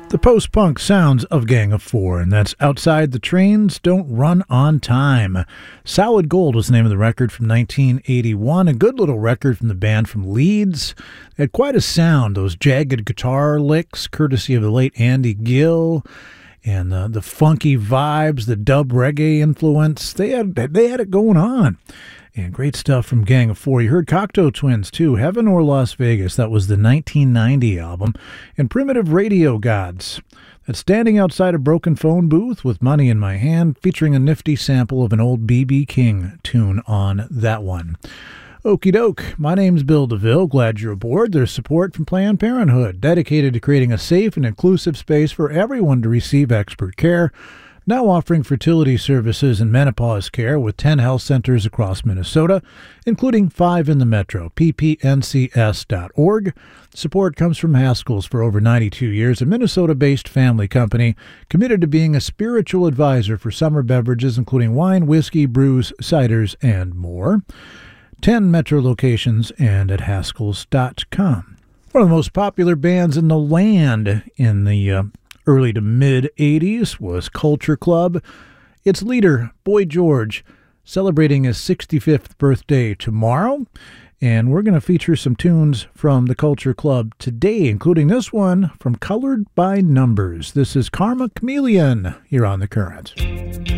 The post-punk sounds of Gang of Four, and that's Outside the Trains Don't Run on Time. Solid Gold was the name of the record from 1981, a good little record from the band from Leeds. They had quite a sound, those jagged guitar licks, courtesy of the late Andy Gill, and the funky vibes, the dub reggae influence. They had it going on. And great stuff from Gang of Four. You heard Cocteau Twins, too. Heaven or Las Vegas. That was the 1990 album. And Primitive Radio Gods. That's standing outside a broken phone booth with money in my hand, featuring a nifty sample of an old B.B. King tune on that one. Okie doke. My name's Bill DeVille. Glad you're aboard. There's support from Planned Parenthood, dedicated to creating a safe and inclusive space for everyone to receive expert care. Now offering fertility services and menopause care with 10 health centers across Minnesota, including 5 in the metro, ppncs.org. Support comes from Haskell's for over 92 years, a Minnesota-based family company committed to being a spiritual advisor for summer beverages, including wine, whiskey, brews, ciders, and more. 10 metro locations and at haskells.com. One of the most popular bands in the land in the early to mid-'80s was Culture Club. Its leader, Boy George, celebrating his 65th birthday tomorrow, and we're going to feature some tunes from the Culture Club today, including this one from Colored by Numbers. This is Karma Chameleon here on The Current.